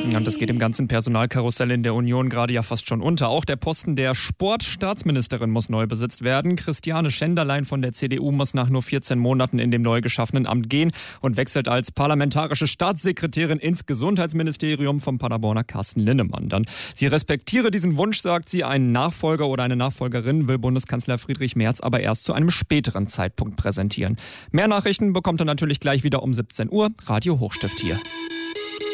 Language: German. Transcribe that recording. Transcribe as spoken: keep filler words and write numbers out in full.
Und das geht im ganzen Personalkarussell in der Union gerade ja fast schon unter. Auch der Posten der Sportstaatsministerin muss neu besetzt werden. Christiane Schenderlein von der C D U muss nach nur vierzehn Monaten in dem neu geschaffenen Amt gehen und wechselt als parlamentarische Staatssekretärin ins Gesundheitsministerium vom Paderborner Carsten Linnemann. Dann sie respektiere diesen Wunsch, sagt sie. Einen Nachfolger oder eine Nachfolgerin will Bundeskanzler Friedrich Merz aber erst zu einem späteren Zeitpunkt präsentieren. Mehr Nachrichten bekommt er natürlich gleich wieder um siebzehn Uhr. Radio Hochstift hier.